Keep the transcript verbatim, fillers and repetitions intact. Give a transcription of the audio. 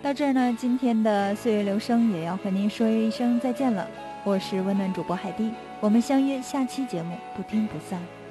到这儿呢，今天的岁月留声也要和您说一声再见了。我是温暖主播海蒂，我们相约下期节目，不听不散。